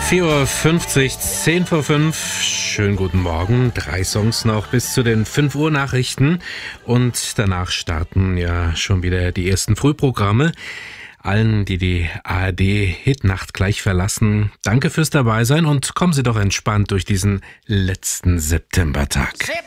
4:50 Uhr, 10 vor 5. Schönen guten Morgen. 3 Songs noch bis zu den 5 Uhr Nachrichten. Und danach starten ja schon wieder die ersten Frühprogramme. Allen, die die ARD-Hitnacht gleich verlassen, danke fürs Dabeisein und kommen Sie doch entspannt durch diesen letzten Septembertag.